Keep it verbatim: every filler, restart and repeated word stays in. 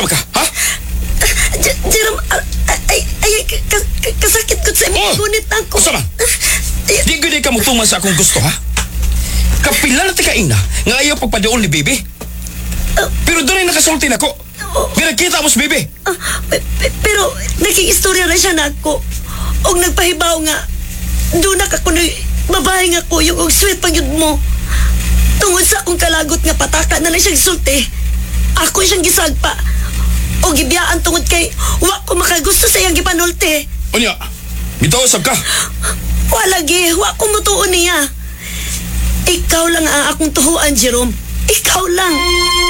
Unsa man ka, ha? J- Jerome, ah, ay, ay, ay, ka- ka- kasakit ko sa Oh, ngunit ako. unsa man? Ay, Di gud ka mutuman sa akong gusto, ha? Kapila na ti ka ina nga ayaw pagpaduol ni Bibi. Pero doon ay nakasulti na ko. Ginagkita mo si Bibi. ah, pe- pe- pero naging-istorya na siya na ako. Og nagpahibaw nga, doon na ka kunoy, babae nga ko yung og sweet pagyud mo. Tungod sa akong kalagot nga pataka na lang siyang sulti. Ako siyang gisagpa. O gibiyaan tungod kay wa ko makagusto sa iyang gipanulti. Unya, mitausap ka. Wala gi, wa ko mutuon niya. Ikaw lang ang akong tuhuan, Jerome. Ikaw lang.